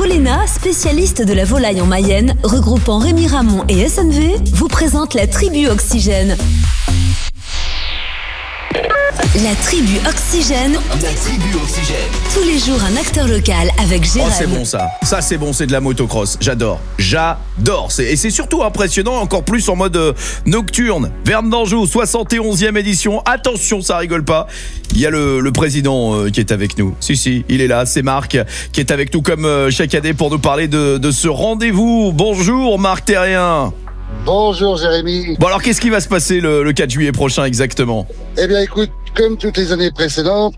Volena, spécialiste de la volaille en Mayenne, regroupant Rémi Ramon et SNV, vous présente la Tribu Oxygène. La Tribu Oxygène. La Tribu Oxygène. Tous les jours, un acteur local avec Gérald. Oh, c'est bon ça. Ça, c'est bon, c'est de la motocross. J'adore. Et c'est surtout impressionnant, encore plus en mode nocturne. Verne d'Anjou, 71e édition. Attention, ça rigole pas. Il y a le président qui est avec nous. Si, il est là. C'est Marc qui est avec nous comme chaque année pour nous parler de ce rendez-vous. Bonjour, Marc Terrien. Bonjour Jérémy. Bon alors, qu'est-ce qui va se passer le 4 juillet prochain exactement ? Eh bien écoute, comme toutes les années précédentes,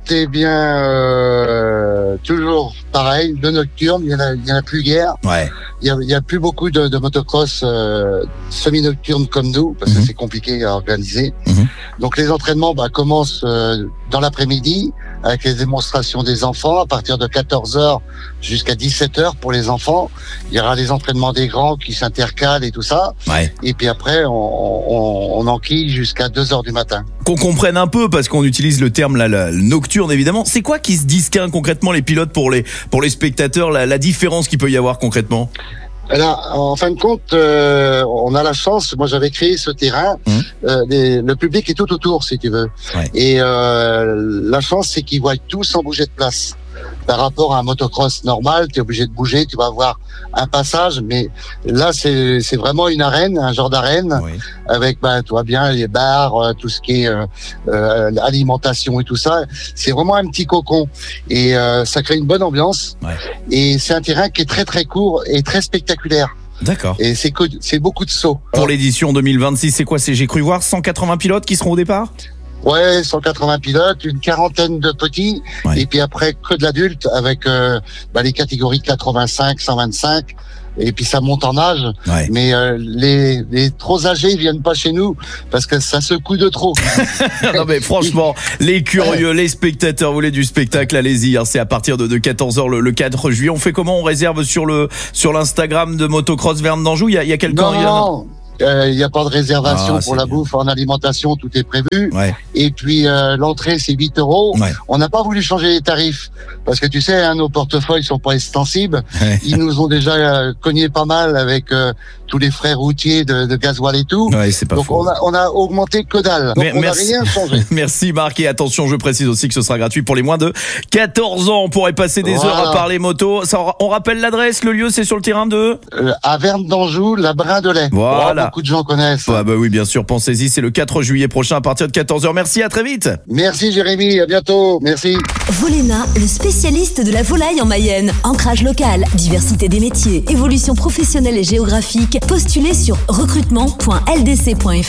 toujours pareil, de nocturne, il y en a plus guère. Ouais. Il y a plus beaucoup de motocross semi-nocturnes comme nous, parce que c'est compliqué à organiser. Donc les entraînements commencent dans l'après-midi, avec les démonstrations des enfants, à partir de 14h jusqu'à 17h pour les enfants. Il y aura les entraînements des grands qui s'intercalent et tout ça. Ouais. Et puis après, on enquille jusqu'à 2h du matin. Qu'on comprenne un peu, parce qu'on utilise le terme la nocturne évidemment. C'est quoi qui se distingue concrètement les pilotes pour les spectateurs, la différence qu'il peut y avoir concrètement ? Alors, en fin de compte, on a la chance. Moi, j'avais créé ce terrain. Le public est tout autour, si tu veux. Ouais. Et la chance, c'est qu'ils voient tout sans bouger de place. Par rapport à un motocross normal, tu es obligé de bouger, tu vas avoir un passage, mais là c'est vraiment une arène, un genre d'arène, oui. Avec tu vois bien les bars, tout ce qui est alimentation et tout ça. C'est vraiment un petit cocon et ça crée une bonne ambiance. Ouais. Et c'est un terrain qui est très très court et très spectaculaire. D'accord. Et c'est beaucoup de sauts. Pour l'édition 2026, c'est quoi ? J'ai cru voir 180 pilotes qui seront au départ ? Ouais, 180 pilotes, une quarantaine de petits, ouais. Et puis après que de l'adulte avec les catégories 85, 125, et puis ça monte en âge. Ouais. Mais les trop âgés viennent pas chez nous parce que ça secoue de trop. Non mais franchement, les curieux, les spectateurs, vous voulez du spectacle, allez-y. C'est à partir de 14h le 4 juillet. On fait comment ? On réserve sur l'Instagram de Motocross Verne d'Anjou. Il y a quelqu'un ? Non. Il n'y a pas de réservation pour la bouffe, en alimentation, tout est prévu. Ouais. Et puis l'entrée c'est 8 €. Ouais. On n'a pas voulu changer les tarifs parce que tu sais, nos portefeuilles sont pas extensibles. Ouais. Ils nous ont déjà cogné pas mal avec tous les frais routiers de gasoil et tout. Ouais, c'est pas donc faux. on a augmenté que dalle. Donc on n'a rien changé. Merci Marc, et attention, je précise aussi que ce sera gratuit pour les moins de 14 ans. On pourrait passer des heures à parler moto. On rappelle l'adresse, le lieu, c'est sur le terrain de à Verne d'Anjou, la Brin de Lay. Voilà. Beaucoup de gens connaissent. Ouais, oui, bien sûr, pensez-y, c'est le 4 juillet prochain à partir de 14h. Merci, à très vite. Merci Jérémy, à bientôt. Merci. Volena, le spécialiste de la volaille en Mayenne. Ancrage local, diversité des métiers, évolution professionnelle et géographique. Postulez sur recrutement.ldc.fr.